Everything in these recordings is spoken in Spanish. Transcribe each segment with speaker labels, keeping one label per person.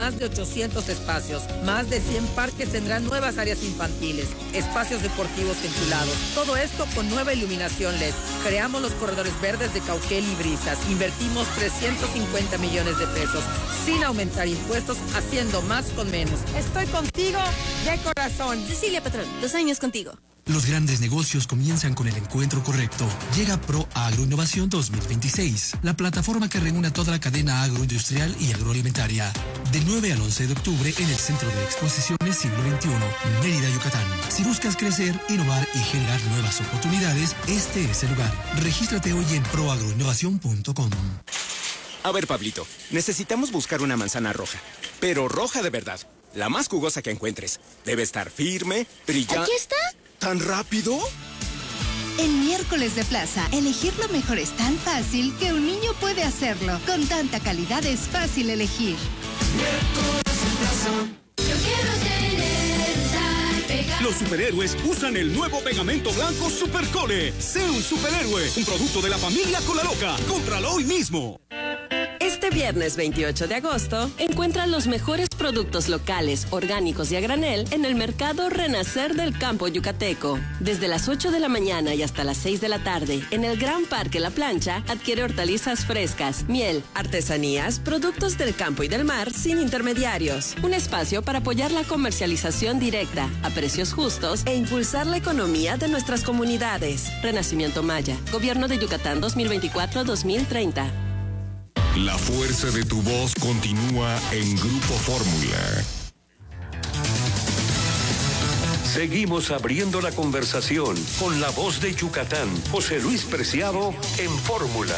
Speaker 1: más de 800 espacios. Más de 100 parques tendrán nuevas áreas infantiles, espacios deportivos enchulados. Todo esto con nueva iluminación LED. Creamos los corredores verdes de Cauquel y Brisas. Invertimos 350 millones de pesos, sin aumentar impuestos, haciendo más con menos. Estoy contigo de corazón.
Speaker 2: Cecilia Patrón, 2 años contigo.
Speaker 3: Los grandes negocios comienzan con el encuentro correcto. Llega Pro Agroinnovación 2026, la plataforma que reúne a toda la cadena agroindustrial y agroalimentaria. Del 9 al 11 de octubre en el Centro de Exposiciones Siglo XXI, Mérida, Yucatán. Si buscas crecer, innovar y generar nuevas oportunidades, este es el lugar. Regístrate hoy en proagroinnovación.com.
Speaker 4: A ver, Pablito, necesitamos buscar una manzana roja, pero roja de verdad. La más jugosa que encuentres. Debe estar firme, brillante.
Speaker 2: ¿Aquí está?
Speaker 4: ¿Tan rápido?
Speaker 5: En Miércoles de Plaza, elegir lo mejor es tan fácil que un niño puede hacerlo. Con tanta calidad es fácil elegir.
Speaker 6: Miércoles de Plaza. Yo quiero tener.
Speaker 7: Los superhéroes usan el nuevo pegamento blanco Supercole. Sé un superhéroe, un producto de la familia Cola Loca. Cómpralo hoy mismo.
Speaker 8: Este viernes 28 de agosto, encuentra los mejores productos locales, orgánicos y a granel en el mercado Renacer del Campo Yucateco. Desde las 8 de la mañana y hasta las 6 de la tarde, en el Gran Parque La Plancha, adquiere hortalizas frescas, miel, artesanías, productos del campo y del mar sin intermediarios. Un espacio para apoyar la comercialización directa, a precios justos e impulsar la economía de nuestras comunidades. Renacimiento Maya, Gobierno de Yucatán 2024-2030.
Speaker 9: La fuerza de tu voz continúa en Grupo Fórmula.
Speaker 10: Seguimos abriendo la conversación con la voz de Yucatán, José Luis Preciado, en Fórmula.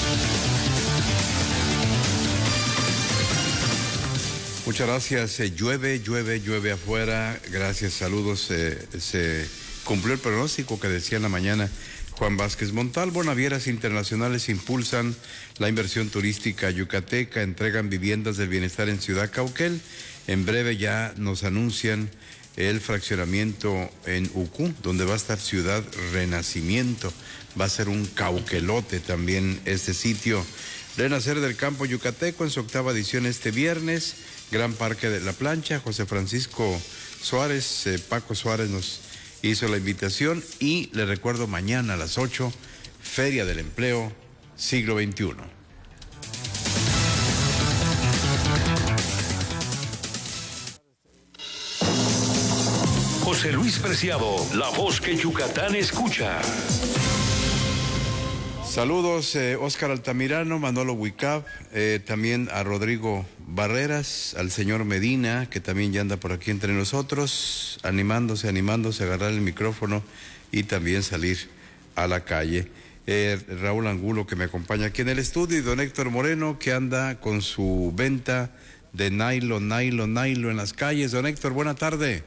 Speaker 11: Muchas gracias. Llueve afuera. Gracias, saludos. Se cumplió el pronóstico que decía en la mañana Juan Vázquez Montalvo. Navieras internacionales impulsan la inversión turística yucateca, entregan viviendas del bienestar en Ciudad Cauquel. En breve ya nos anuncian el fraccionamiento en Ucú, donde va a estar Ciudad Renacimiento. Va a ser un cauquelote también este sitio. Renacer del Campo Yucateco en su 8ª edición este viernes. Gran Parque de la Plancha. José Francisco Suárez, Paco Suárez nos hizo la invitación y le recuerdo mañana a las 8, Feria del Empleo, siglo XXI.
Speaker 10: José Luis Preciado, la voz que Yucatán escucha.
Speaker 11: Saludos, Óscar Altamirano, Manolo Huicap, también a Rodrigo Barreras, al señor Medina, que también ya anda por aquí entre nosotros, animándose, a agarrar el micrófono y también salir a la calle. Raúl Angulo, que me acompaña aquí en el estudio, y don Héctor Moreno, que anda con su venta de nylon en las calles. Don Héctor, buena tarde.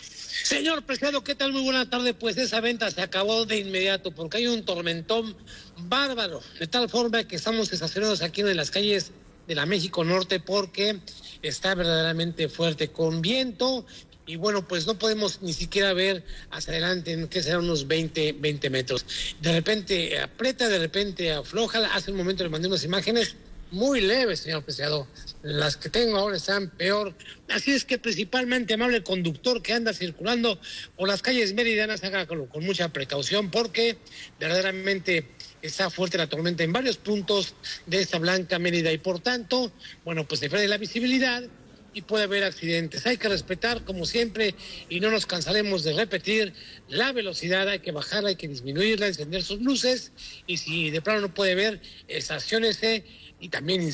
Speaker 12: Señor Preciado, ¿qué tal? Muy buena tarde. Pues esa venta se acabó de inmediato porque hay un tormentón bárbaro, de tal forma que estamos estacionados aquí en las calles de la México Norte porque está verdaderamente fuerte con viento y bueno, pues no podemos ni siquiera ver hacia adelante, que serán unos 20 metros. De repente aprieta, de repente afloja. Hace un momento le mandé unas imágenes muy leves, señor Preciado. Las que tengo ahora están peor. Así es que principalmente, amable conductor que anda circulando por las calles meridianas, hágalo con mucha precaución porque verdaderamente está fuerte la tormenta en varios puntos de esta Blanca Mérida y por tanto, bueno, pues se pierde la visibilidad y puede haber accidentes. Hay que respetar, como siempre, y no nos cansaremos de repetir, la velocidad hay que bajarla, hay que disminuirla, encender sus luces, y si de plano no puede ver, estaciónese y también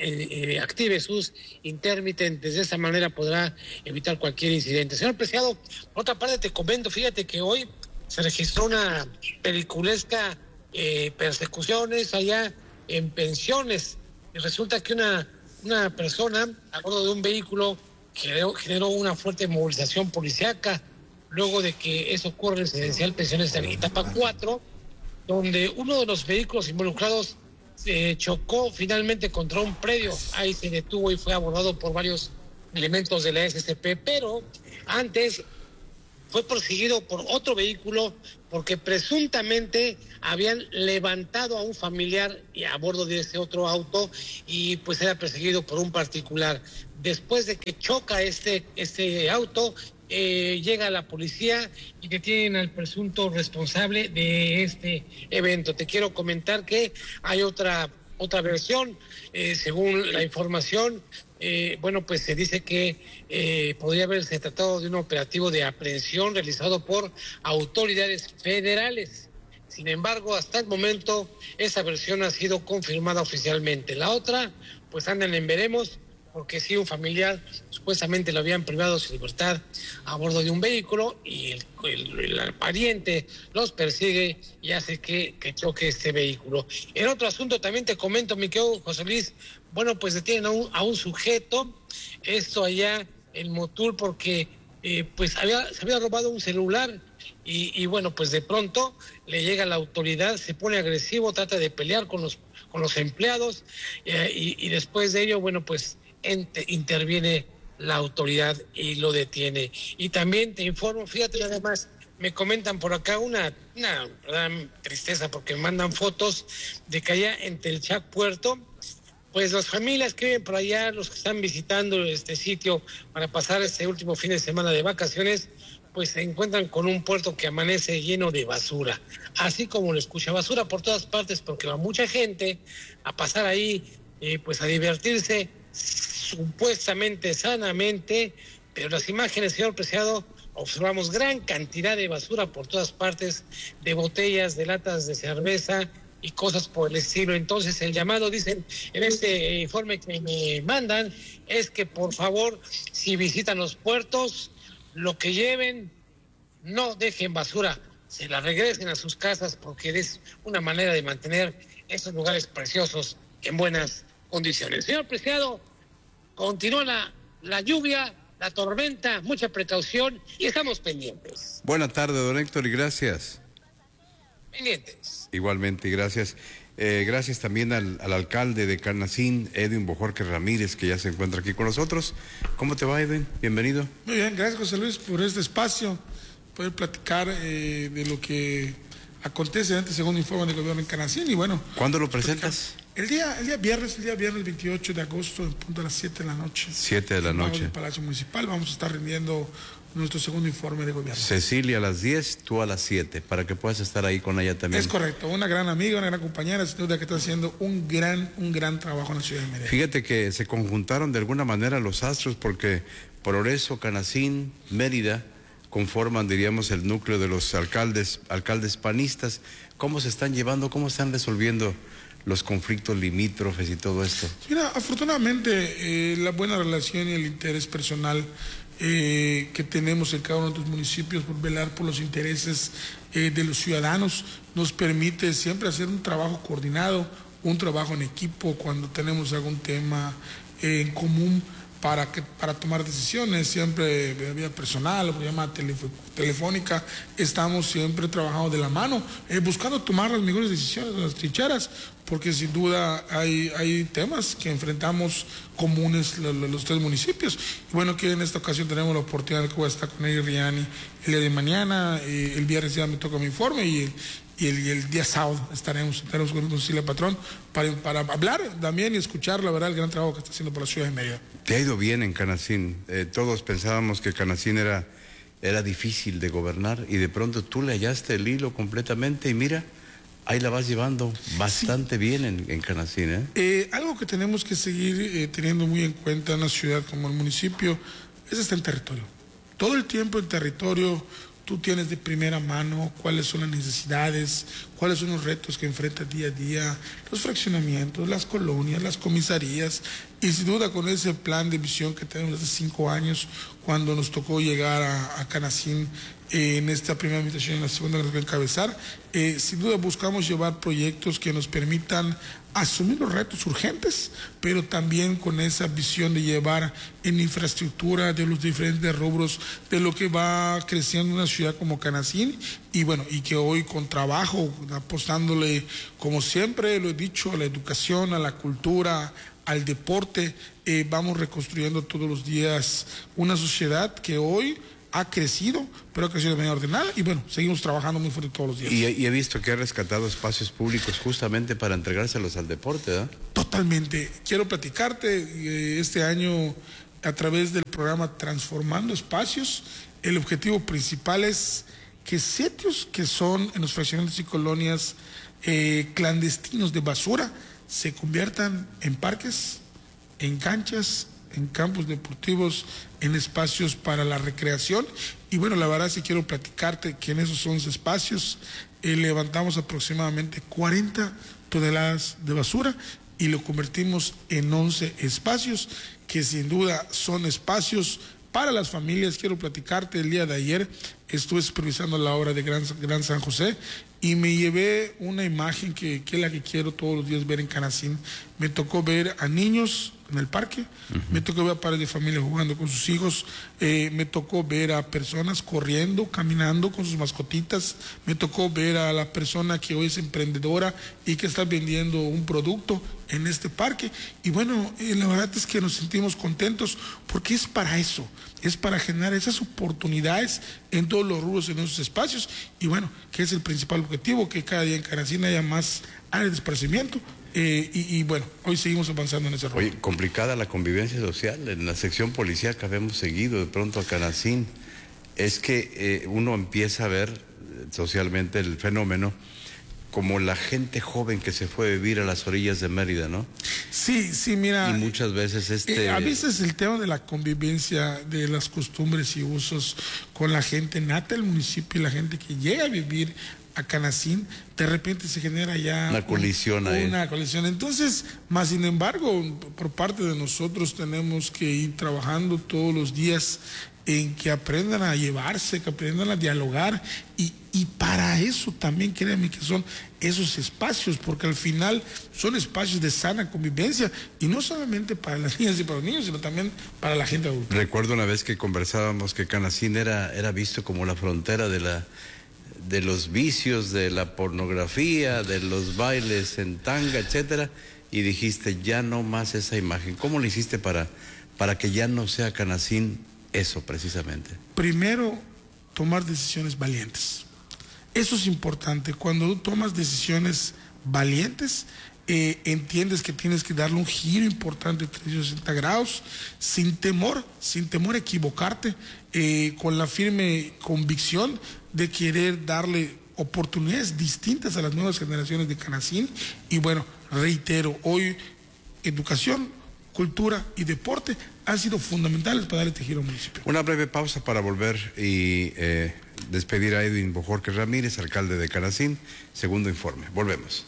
Speaker 12: active sus intermitentes. De esa manera podrá evitar cualquier incidente. Señor Preciado, por otra parte te comento, fíjate que hoy se registró una peliculesca persecuciones allá en Pensiones, y resulta que una persona a bordo de un vehículo generó una fuerte movilización policíaca luego de que eso ocurre en el residencial Pensiones de Etapa 4, donde uno de los vehículos involucrados chocó finalmente contra un predio. Ahí se detuvo y fue abordado por varios elementos de la SCP, pero antes fue perseguido por otro vehículo porque presuntamente habían levantado a un familiar a bordo de ese otro auto y pues era perseguido por un particular. después de que choca este auto, llega la policía y detienen al presunto responsable de este evento. Te quiero comentar que hay otra versión, según la información. Pues se dice que podría haberse tratado de un operativo de aprehensión realizado por autoridades federales. Sin embargo, hasta el momento, esa versión ha sido confirmada oficialmente. La otra, pues andan en veremos, porque sí, un familiar supuestamente lo habían privado de su libertad a bordo de un vehículo y el pariente los persigue y hace que choque este vehículo. En otro asunto también te comento, mi querido José Luis, pues detienen a un sujeto, esto allá en Motul, porque se había robado un celular y pues de pronto le llega la autoridad, se pone agresivo, trata de pelear con los empleados y después de ello, pues interviene la autoridad y lo detiene. Y también te informo, fíjate nada más, me comentan por acá una gran tristeza porque me mandan fotos de que allá en Telchac Puerto, pues las familias que viven por allá, los que están visitando este sitio para pasar este último fin de semana de vacaciones, pues se encuentran con un puerto que amanece lleno de basura, así como lo escucha, basura por todas partes, porque va mucha gente a pasar ahí, pues a divertirse, supuestamente sanamente, pero las imágenes, señor Preciado, observamos gran cantidad de basura por todas partes, de botellas, de latas de cerveza y cosas por el estilo. Entonces el llamado, dicen en este informe que me mandan, es que por favor, si visitan los puertos, lo que lleven, no dejen basura, se la regresen a sus casas, porque es una manera de mantener esos lugares preciosos en buenas condiciones. Señor Preciado, continúa la lluvia, la tormenta, mucha precaución y estamos pendientes.
Speaker 11: Buena tarde, don Héctor, y gracias.
Speaker 12: Pendientes.
Speaker 11: Igualmente, y gracias. Gracias también al alcalde de Canacín, Edwin Bojorquez Ramírez, que ya se encuentra aquí con nosotros. ¿Cómo te va, Edwin? Bienvenido.
Speaker 13: Muy bien, gracias, José Luis, por este espacio, poder platicar de lo que acontece en este segundo informe de gobierno en Canacín. Y bueno,
Speaker 11: ¿cuándo lo presentas?
Speaker 13: El día viernes 28 de agosto, en punto a las 7 de la noche.
Speaker 11: 7 de la noche. En
Speaker 13: el Palacio Municipal vamos a estar rindiendo nuestro segundo informe de gobierno.
Speaker 11: Cecilia a las 10, tú a las 7, para que puedas estar ahí con ella también.
Speaker 13: Es correcto, una gran amiga, una gran compañera, sin duda que está haciendo un gran trabajo en la ciudad de Mérida.
Speaker 11: Fíjate que se conjuntaron de alguna manera los astros, porque Progreso, Canacín, Mérida conforman, diríamos, el núcleo de los alcaldes panistas. ¿Cómo se están llevando, cómo están resolviendo los conflictos limítrofes y todo esto?
Speaker 13: Mira, afortunadamente la buena relación y el interés personal que tenemos en cada uno de los municipios por velar por los intereses de los ciudadanos nos permite siempre hacer un trabajo coordinado, un trabajo en equipo cuando tenemos algún tema en común para tomar decisiones, siempre de vía personal o por llamada telefónica, estamos siempre trabajando de la mano, buscando tomar las mejores decisiones en las trincheras, porque sin duda hay temas que enfrentamos comunes los tres municipios. Y bueno, que en esta ocasión tenemos la oportunidad de que voy a estar con Eri Riani el día de mañana, el viernes ya me toca mi informe y el día sábado estaremos con Cecilia Patrón para hablar también y escuchar, la verdad, el gran trabajo que está haciendo por la ciudad de Mérida.
Speaker 11: Te ha ido bien en Canacín. Todos pensábamos que Canacín era difícil de gobernar y de pronto tú le hallaste el hilo completamente y mira, ahí la vas llevando bastante bien en Canacín.
Speaker 13: Algo que tenemos que seguir teniendo muy en cuenta en una ciudad como el municipio es estar en territorio. Todo el tiempo en territorio tú tienes de primera mano cuáles son las necesidades, cuáles son los retos que enfrentas día a día, los fraccionamientos, las colonias, las comisarías, y sin duda con ese plan de visión que tenemos hace 5 años, cuando nos tocó llegar a Canacín en esta primera invitación y en la segunda que nos voy a encabezar, sin duda buscamos llevar proyectos que nos permitan asumir los retos urgentes, pero también con esa visión de llevar en infraestructura de los diferentes rubros de lo que va creciendo una ciudad como Canacín, y bueno, y que hoy con trabajo, apostándole, como siempre lo he dicho, a la educación, a la cultura, al deporte, vamos reconstruyendo todos los días una sociedad que hoy ha crecido, pero ha crecido de manera ordenada y bueno, seguimos trabajando muy fuerte todos los días.
Speaker 11: Y he visto que ha rescatado espacios públicos justamente para entregárselos al deporte, ¿verdad?
Speaker 13: Totalmente. Quiero platicarte, este año a través del programa Transformando Espacios. El objetivo principal es que sitios que son en los fraccionamientos y colonias clandestinos de basura se conviertan en parques, en canchas, en campos deportivos, en espacios para la recreación. Y bueno, la verdad sí quiero platicarte que en esos 11 espacios levantamos aproximadamente 40 toneladas de basura y lo convertimos en 11 espacios que sin duda son espacios para las familias. Quiero platicarte, el día de ayer estuve supervisando la obra de Gran San José y me llevé una imagen que es la que quiero todos los días ver en Canacín. Me tocó ver a niños en el parque, me tocó ver a padres de familia jugando con sus hijos, me tocó ver a personas corriendo, caminando con sus mascotitas, me tocó ver a la persona que hoy es emprendedora y que está vendiendo un producto en este parque. Y bueno, la verdad es que nos sentimos contentos porque es para eso, es para generar esas oportunidades en todos los rubros, en esos espacios. Y bueno, que es el principal objetivo, que cada día en Canacín haya más áreas de esparcimiento. Y bueno, hoy seguimos avanzando en ese rol.
Speaker 11: Oye, complicada la convivencia social. En la sección policíaca vemos seguido de pronto a Canacín. Es que uno empieza a ver socialmente el fenómeno como la gente joven que se fue a vivir a las orillas de Mérida, ¿no?
Speaker 13: Sí, mira.
Speaker 11: Y muchas veces
Speaker 13: a veces el tema de la convivencia, de las costumbres y usos con la gente nata del municipio y la gente que llega a vivir a Canacín, de repente se genera ya
Speaker 11: una colisión ahí.
Speaker 13: Una colisión. Entonces, más sin embargo, por parte de nosotros tenemos que ir trabajando todos los días en que aprendan a llevarse, que aprendan a dialogar y para eso también créanme que son esos espacios, porque al final son espacios de sana convivencia y no solamente para las niñas y para los niños, sino también para la gente adulta.
Speaker 11: Recuerdo una vez que conversábamos que Canacín era visto como la frontera de los vicios, de la pornografía, de los bailes en tanga, etcétera, y dijiste ya no más esa imagen. ¿Cómo lo hiciste para que ya no sea Canacín eso precisamente?
Speaker 13: Primero, tomar decisiones valientes. Eso es importante. Cuando tú tomas decisiones valientes, entiendes que tienes que darle un giro importante de 360 grados, sin temor a equivocarte, con la firme convicción de querer darle oportunidades distintas a las nuevas generaciones de Canacín. Y bueno, reitero, hoy educación, cultura y deporte han sido fundamentales para dar este giro al municipio.
Speaker 11: Una breve pausa para volver y despedir a Edwin Bojorquez Ramírez, alcalde de Canacín. Segundo informe. Volvemos.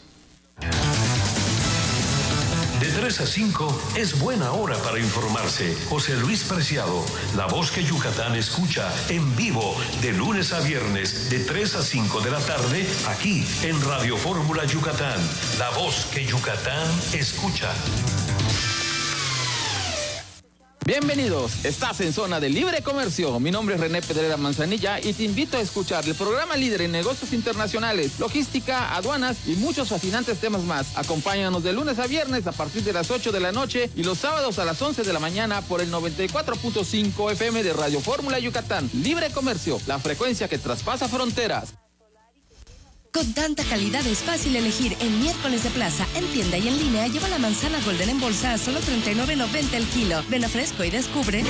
Speaker 10: De 3 a 5 es buena hora para informarse. José Luis Preciado, la voz que Yucatán escucha en vivo de lunes a viernes de 3 a 5 de la tarde aquí en Radio Fórmula Yucatán. La voz que Yucatán escucha.
Speaker 14: Bienvenidos, estás en Zona de Libre Comercio. Mi nombre es René Pedrera Manzanilla y te invito a escuchar el programa líder en negocios internacionales, logística, aduanas y muchos fascinantes temas más. Acompáñanos de lunes a viernes a partir de las 8 de la noche y los sábados a las 11 de la mañana por el 94.5 FM de Radio Fórmula Yucatán. Libre Comercio, la frecuencia que traspasa fronteras.
Speaker 2: Con tanta calidad es fácil elegir. En Miércoles de Plaza, en tienda y en línea, lleva la manzana Golden en bolsa a solo $39.90 el kilo. Ven a Fresco y descubre.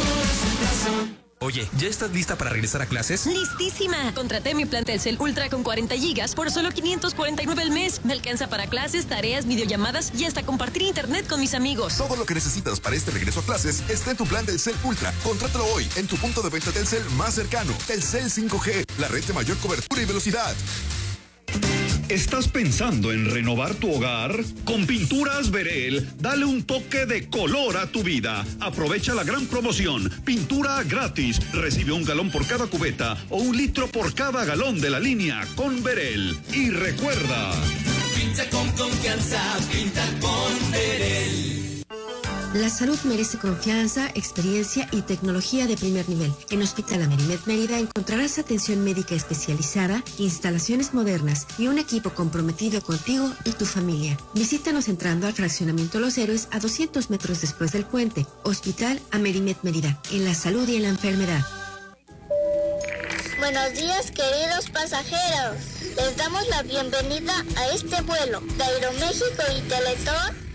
Speaker 15: Oye, ¿ya estás lista para regresar a clases?
Speaker 16: ¡Listísima! Contraté mi plan Telcel Ultra con 40 gigas por solo $549 al mes. Me alcanza para clases, tareas, videollamadas y hasta compartir internet con mis amigos.
Speaker 17: Todo lo que necesitas para este regreso a clases está en tu plan Telcel Ultra. Contrátalo hoy en tu punto de venta Telcel más cercano. Telcel 5G, la red de mayor cobertura y velocidad.
Speaker 7: ¿Estás pensando en renovar tu hogar? Con Pinturas Verel, dale un toque de color a tu vida. Aprovecha la gran promoción. Pintura gratis. Recibe 1 galón por cada cubeta o 1 litro por cada galón de la línea con Verel. Y recuerda...
Speaker 6: Pinta con confianza, pinta con Verel.
Speaker 18: La salud merece confianza, experiencia y tecnología de primer nivel. En Hospital Amerimed Mérida encontrarás atención médica especializada, instalaciones modernas y un equipo comprometido contigo y tu familia. Visítanos entrando al Fraccionamiento Los Héroes a 200 metros después del puente. Hospital Amerimed Mérida, en la salud y en la enfermedad.
Speaker 19: Buenos días, queridos pasajeros. Les damos la bienvenida a este vuelo de Aeroméxico y Teletón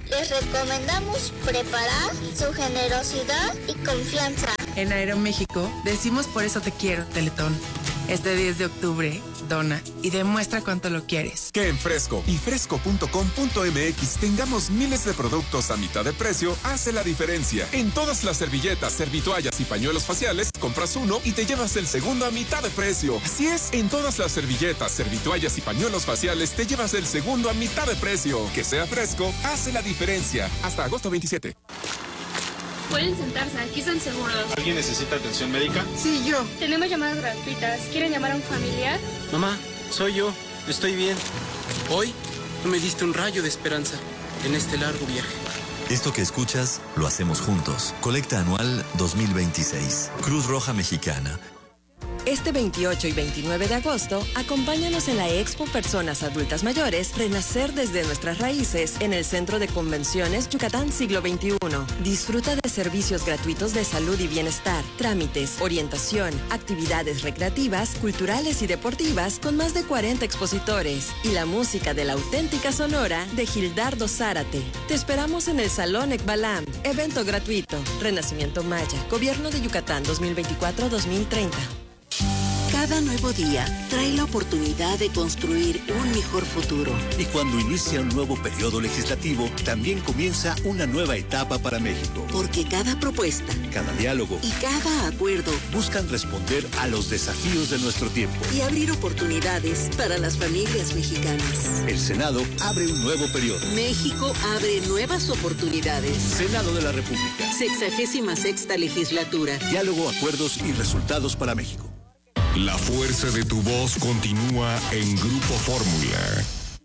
Speaker 19: Les recomendamos preparar su generosidad y confianza.
Speaker 20: En Aeroméxico decimos por eso te quiero, Teletón. Este 10 de octubre, dona y demuestra cuánto lo quieres.
Speaker 21: Que en Fresco y fresco.com.mx tengamos miles de productos a mitad de precio hace la diferencia. En todas las servilletas, servitoallas y pañuelos faciales, compras uno y te llevas el segundo a mitad de precio. Así es, en todas las servilletas, servitoallas y pañuelos faciales te llevas el segundo a mitad de precio. Que sea Fresco hace la diferencia. Hasta agosto 27.
Speaker 22: Pueden sentarse, aquí están seguros.
Speaker 23: ¿Alguien necesita atención médica?
Speaker 22: Sí, yo. Tenemos llamadas gratuitas. ¿Quieren llamar a un familiar?
Speaker 24: Mamá, soy yo. Estoy bien. Hoy tú me diste un rayo de esperanza en este largo viaje.
Speaker 25: Esto que escuchas, lo hacemos juntos. Colecta anual 2026. Cruz Roja Mexicana.
Speaker 8: Este 28 y 29 de agosto, acompáñanos en la Expo Personas Adultas Mayores, Renacer desde nuestras raíces, en el Centro de Convenciones Yucatán Siglo XXI. Disfruta de servicios gratuitos de salud y bienestar, trámites, orientación, actividades recreativas, culturales y deportivas con más de 40 expositores y la música de la auténtica Sonora de Gildardo Zárate. Te esperamos en el Salón Ekbalam, evento gratuito, Renacimiento Maya, Gobierno de Yucatán 2024-2030.
Speaker 26: Cada nuevo día trae la oportunidad de construir un mejor futuro.
Speaker 27: Y cuando inicia un nuevo periodo legislativo, también comienza una nueva etapa para México.
Speaker 26: Porque cada propuesta,
Speaker 27: cada diálogo
Speaker 26: y cada acuerdo
Speaker 27: buscan responder a los desafíos de nuestro tiempo.
Speaker 26: Y abrir oportunidades para las familias mexicanas.
Speaker 27: El Senado abre un nuevo periodo.
Speaker 26: México abre nuevas oportunidades.
Speaker 27: Senado de la República.
Speaker 26: 66ª legislatura.
Speaker 27: Diálogo, acuerdos y resultados para México.
Speaker 9: La fuerza de tu voz continúa en Grupo Fórmula.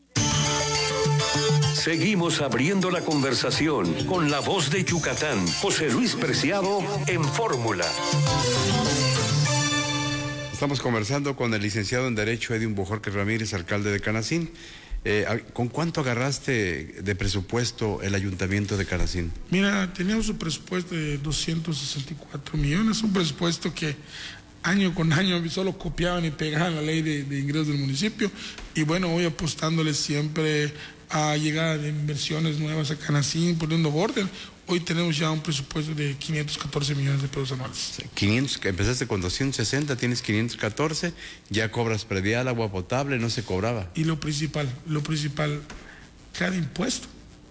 Speaker 10: Seguimos abriendo la conversación con la voz de Yucatán, José Luis Preciado en Fórmula.
Speaker 11: Estamos conversando con el licenciado en Derecho Edwin Bojorquez Ramírez, alcalde de Canacín. ¿Con cuánto agarraste de presupuesto el ayuntamiento de Canacín?
Speaker 13: Mira, teníamos un presupuesto de 264 millones, un presupuesto que año con año solo copiaban y pegaban la ley de ingresos del municipio, y bueno, voy apostándole siempre a llegada de inversiones nuevas a Canacín, poniendo orden. Hoy tenemos ya un presupuesto de 514 millones de pesos anuales.
Speaker 11: 500, que empezaste con 260, tienes 514, ya cobras predial, agua potable, no se cobraba.
Speaker 13: Y lo principal, cada impuesto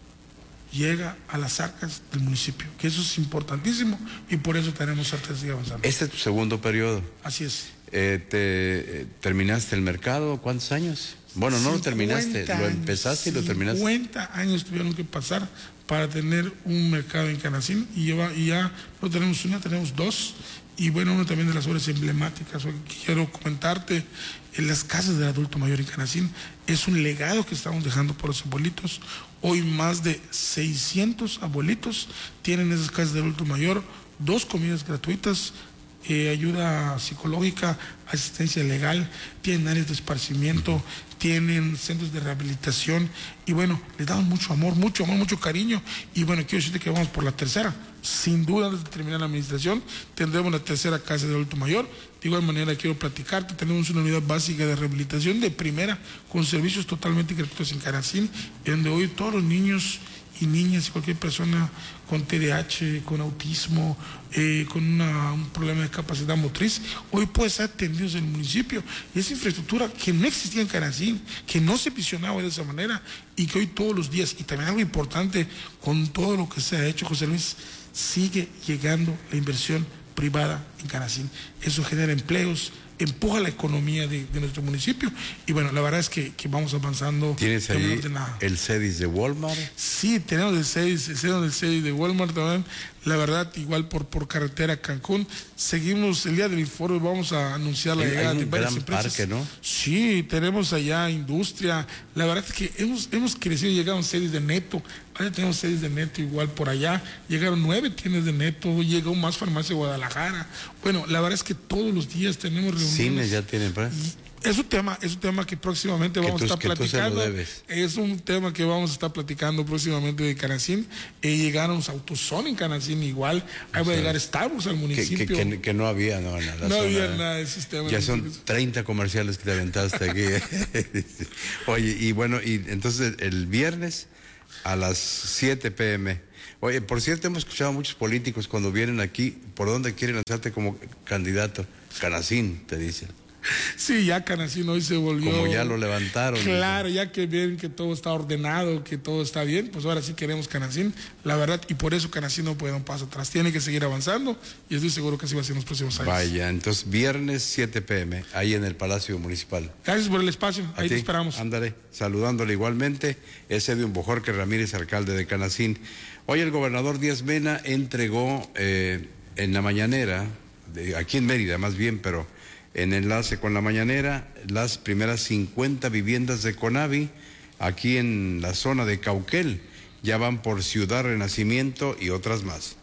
Speaker 13: llega a las arcas del municipio, que eso es importantísimo, y por eso tenemos estrategia avanzando.
Speaker 11: Este es tu segundo periodo.
Speaker 13: Así es.
Speaker 11: ¿Terminaste el mercado? ¿Cuántos años? Bueno, no lo terminaste, lo empezaste y lo terminaste.
Speaker 13: 50 años tuvieron que pasar para tener un mercado en Canacín, y ya no tenemos una, tenemos dos. Y bueno, una también de las obras emblemáticas, quiero comentarte, en las casas del adulto mayor en Canacín, es un legado que estamos dejando por los abuelitos. Hoy más de 600 abuelitos tienen esas casas de adulto mayor, 2 comidas gratuitas, ayuda psicológica, asistencia legal, tienen áreas de esparcimiento, tienen centros de rehabilitación, y bueno, les damos mucho amor, mucho cariño, y bueno, quiero decirte que vamos por la tercera. Sin duda, antes de terminar la administración, tendremos la tercera casa de adulto mayor. De igual manera, quiero platicarte, tenemos una unidad básica de rehabilitación de primera, con servicios totalmente gratuitos en Canacín, donde hoy todos los niños y niñas y cualquier persona con TDAH, con autismo, con un problema de capacidad motriz, hoy puede ser atendidos en el municipio. Y esa infraestructura que no existía en Canacín, que no se visionaba de esa manera, y que hoy todos los días, y también algo importante, con todo lo que se ha hecho, José Luis, sigue llegando la inversión privada en Canacín. Eso genera empleos, empuja la economía de nuestro municipio, y bueno, la verdad es que vamos avanzando.
Speaker 11: ¿Tienes ahí el CEDIS de Walmart?
Speaker 13: Sí, tenemos el CEDIS de Walmart también. La verdad, igual por carretera a Cancún. Seguimos el día del informe, vamos a anunciar la llegada de varias empresas.
Speaker 11: Parque, ¿no?
Speaker 13: Sí, tenemos allá industria. La verdad es que hemos crecido, llegaron CEDIS de Neto. Ahora tenemos CEDIS de Neto igual por allá. Llegaron 9 tiendas de Neto, llegó más farmacia de Guadalajara. Bueno, la verdad es que todos los días tenemos reuniones.
Speaker 11: Cines ya tienen, ¿verdad?
Speaker 13: Es un tema que próximamente vamos a estar platicando. Es un tema que vamos a estar platicando próximamente de Canacín. Llegaron los AutoZone en Canacín igual. Ahí va a llegar Starbucks al municipio.
Speaker 11: Que no había, no
Speaker 13: había nada de sistema.
Speaker 11: Ya son 30 comerciales que te aventaste aquí. Oye, y bueno, y entonces el viernes a las 7 p.m. Oye, por cierto, hemos escuchado a muchos políticos cuando vienen aquí, ¿por dónde quieren lanzarte como candidato? Canacín, te dicen.
Speaker 13: Sí, ya Canacín hoy se volvió...
Speaker 11: Como ya lo levantaron.
Speaker 13: Claro, ya que ven que todo está ordenado, que todo está bien, pues ahora sí queremos Canacín, la verdad, y por eso Canacín no puede dar un paso atrás, tiene que seguir avanzando y estoy seguro que así va a ser en los próximos años.
Speaker 11: Vaya, entonces viernes 7 p.m, ahí en el Palacio Municipal.
Speaker 13: Gracias por el espacio, ahí te esperamos.
Speaker 11: Ándale, saludándole igualmente, es Edwin Bojorque Ramírez, alcalde de Canacín. Hoy el gobernador Díaz Mena entregó en la mañanera, aquí en Mérida más bien, pero en enlace con la mañanera, las primeras 50 viviendas de Conavi, aquí en la zona de Cauquel, ya van por Ciudad Renacimiento y otras más.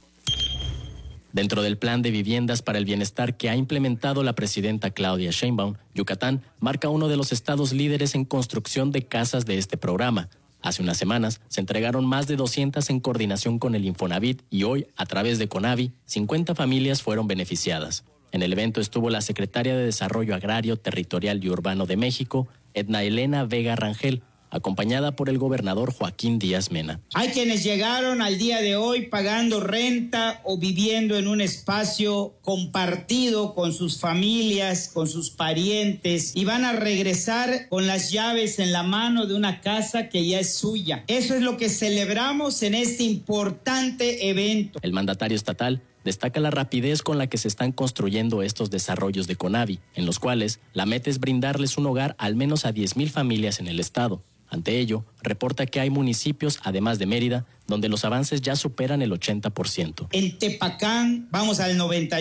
Speaker 1: Dentro del plan de viviendas para el bienestar que ha implementado la presidenta Claudia Sheinbaum, Yucatán marca uno de los estados líderes en construcción de casas de este programa. Hace unas semanas se entregaron más de 200 en coordinación con el Infonavit y hoy, a través de Conavi, 50 familias fueron beneficiadas. En el evento estuvo la secretaria de Desarrollo Agrario, Territorial y Urbano de México, Edna Elena Vega Rangel, acompañada por el gobernador Joaquín Díaz Mena.
Speaker 2: Hay quienes llegaron al día de hoy pagando renta o viviendo en un espacio compartido con sus familias, con sus parientes, y van a regresar con las llaves en la mano de una casa que ya es suya. Eso es lo que celebramos en este importante evento.
Speaker 1: El mandatario estatal destaca la rapidez con la que se están construyendo estos desarrollos de Conavi, en los cuales la meta es brindarles un hogar al menos a 10,000 familias en el estado. Ante ello, reporta que hay municipios, además de Mérida, donde los avances ya superan el 80%.
Speaker 2: En Tepacán vamos al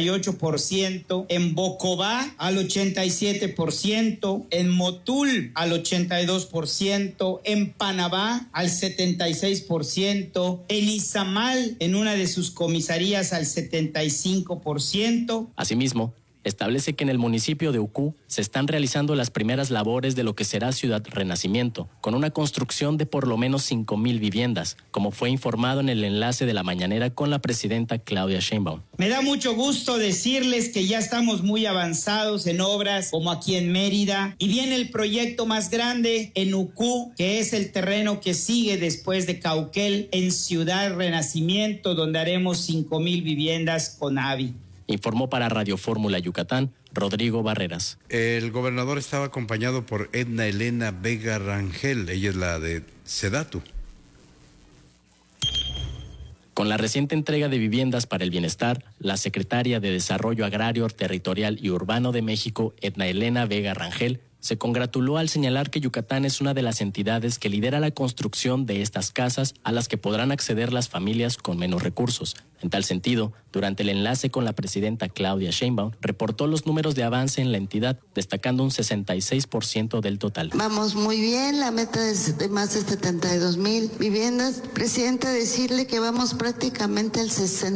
Speaker 2: 98%, en Bocobá al 87%, en Motul al 82%, en Panabá al 76%, en Izamal, en una de sus comisarías, al 75%.
Speaker 1: Asimismo, establece que en el municipio de Ucú se están realizando las primeras labores de lo que será Ciudad Renacimiento, con una construcción de por lo menos 5,000 viviendas, como fue informado en el enlace de la mañanera con la presidenta Claudia Sheinbaum.
Speaker 2: Me da mucho gusto decirles que ya estamos muy avanzados en obras como aquí en Mérida, y viene el proyecto más grande en Ucú, que es el terreno que sigue después de Cauquel, en Ciudad Renacimiento, donde haremos 5,000 viviendas con AVI.
Speaker 1: Informó para Radio Fórmula Yucatán, Rodrigo Barreras.
Speaker 11: El gobernador estaba acompañado por Edna Elena Vega Rangel, ella es la de Sedatu.
Speaker 1: Con la reciente entrega de viviendas para el bienestar, la secretaria de Desarrollo Agrario, Territorial y Urbano de México, Edna Elena Vega Rangel, se congratuló al señalar que Yucatán es una de las entidades que lidera la construcción de estas casas a las que podrán acceder las familias con menos recursos. En tal sentido, durante el enlace con la presidenta Claudia Sheinbaum, reportó los números de avance en la entidad, destacando un 66% del total.
Speaker 3: Vamos muy bien, la meta es de más de 72,000 viviendas. Presidenta, decirle que vamos prácticamente al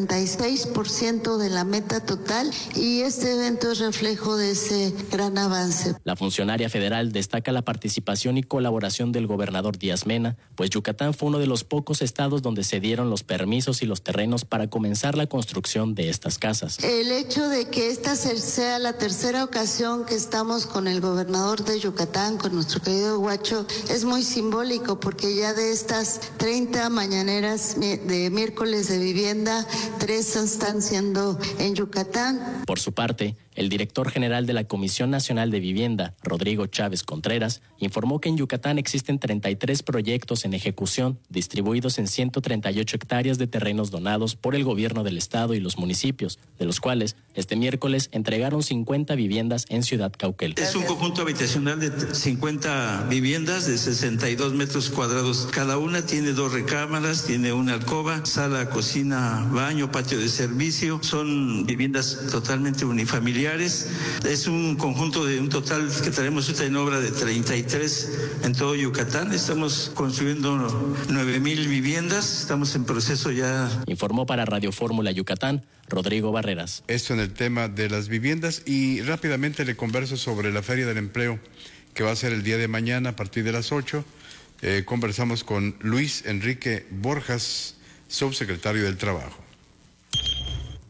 Speaker 3: 66% de la meta total, y este evento es reflejo de ese gran avance.
Speaker 1: La funcionaria federal destaca la participación y colaboración del gobernador Díaz Mena, pues Yucatán fue uno de los pocos estados donde se dieron los permisos y los terrenos para comenzar la construcción de estas casas.
Speaker 3: El hecho de que esta sea la tercera ocasión que estamos con el gobernador de Yucatán, con nuestro querido Huacho, es muy simbólico, porque ya de estas 30 mañaneras de miércoles de vivienda, 3 están siendo en Yucatán.
Speaker 1: Por su parte, el director general de la Comisión Nacional de Vivienda, Rodrigo Chávez Contreras, informó que en Yucatán existen 33 proyectos en ejecución, distribuidos en 138 hectáreas de terrenos donados por el gobierno del estado y los municipios, de los cuales este miércoles entregaron 50 viviendas en Ciudad Cauquel.
Speaker 4: Es un conjunto habitacional de 50 viviendas de 62 metros cuadrados. Cada una tiene 2 recámaras, tiene una alcoba, sala, cocina, baño, patio de servicio. Son viviendas totalmente unifamiliares. Es un conjunto de un total que tenemos en obra de 33 en todo Yucatán. Estamos construyendo 9,000 viviendas. Estamos en proceso ya.
Speaker 1: Informó para Radio Fórmula Yucatán, Rodrigo Barreras.
Speaker 11: Esto en el tema de las viviendas, y rápidamente le converso sobre la Feria del Empleo que va a ser el día de mañana a partir de las 8. Conversamos con Luis Enrique Borjas, subsecretario del Trabajo.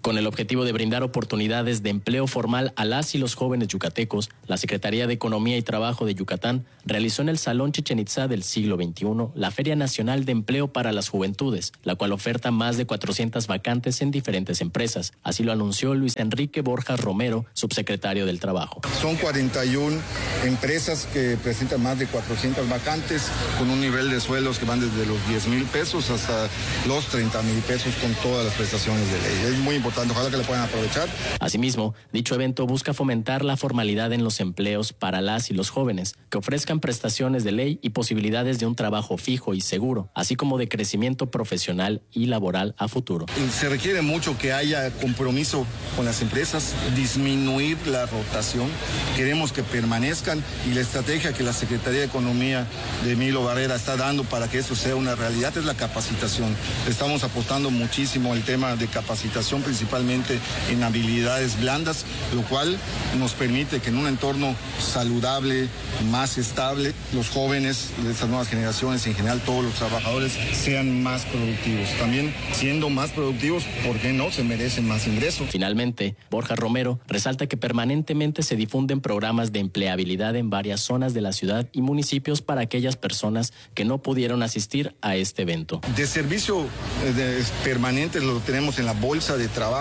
Speaker 1: Con el objetivo de brindar oportunidades de empleo formal a las y los jóvenes yucatecos, la Secretaría de Economía y Trabajo de Yucatán realizó en el Salón Chichén Itzá del siglo XXI la Feria Nacional de Empleo para las Juventudes, la cual oferta más de 400 vacantes en diferentes empresas. Así lo anunció Luis Enrique Borjas Romero, subsecretario del Trabajo.
Speaker 5: Son 41 empresas que presentan más de 400 vacantes con un nivel de sueldos que van desde los 10,000 pesos hasta los 30,000 pesos con todas las prestaciones de ley. Es muy importante. Ojalá que le puedan aprovechar.
Speaker 1: Asimismo, dicho evento busca fomentar la formalidad en los empleos para las y los jóvenes, que ofrezcan prestaciones de ley y posibilidades de un trabajo fijo y seguro, así como de crecimiento profesional y laboral a futuro.
Speaker 5: Se requiere mucho que haya compromiso con las empresas, disminuir la rotación. Queremos que permanezcan y la estrategia que la Secretaría de Economía de Emilio Barrera está dando para que eso sea una realidad es la capacitación. Estamos apostando muchísimo al tema de capacitación, principalmente en habilidades blandas, lo cual nos permite que en un entorno saludable, más estable, los jóvenes de estas nuevas generaciones y en general todos los trabajadores sean más productivos. También siendo más productivos, ¿por qué no? Se merecen más ingresos.
Speaker 1: Finalmente, Borja Romero resalta que permanentemente se difunden programas de empleabilidad en varias zonas de la ciudad y municipios para aquellas personas que no pudieron asistir a este evento.
Speaker 5: De servicio permanente lo tenemos en la bolsa de trabajo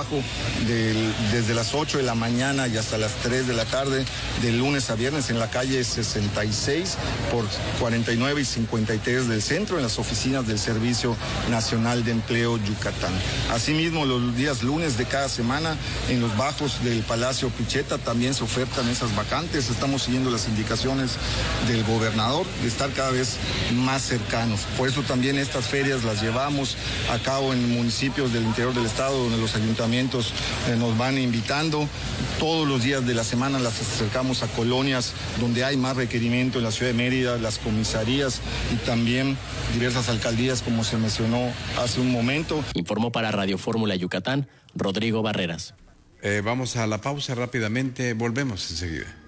Speaker 5: desde las 8 de la mañana y hasta las 3 de la tarde, de lunes a viernes en la calle 66 por 49 y 53 del centro, en las oficinas del Servicio Nacional de Empleo Yucatán. Asimismo, los días lunes de cada semana en los bajos del Palacio Picheta también se ofertan esas vacantes. Estamos siguiendo las indicaciones del gobernador de estar cada vez más cercanos. Por eso también estas ferias las llevamos a cabo en municipios del interior del estado, donde los ayuntamientos nos van invitando. Todos los días de la semana las acercamos a colonias donde hay más requerimiento en la ciudad de Mérida, las comisarías y también diversas alcaldías, como se mencionó hace un momento.
Speaker 1: Informó para Radio Fórmula Yucatán, Rodrigo Barreras.
Speaker 11: Vamos a la pausa rápidamente, volvemos enseguida.